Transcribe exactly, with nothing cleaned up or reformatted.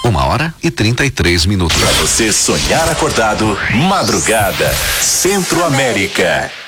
Uma hora e trinta e três minutos. Pra você sonhar acordado, madrugada, Centro-América.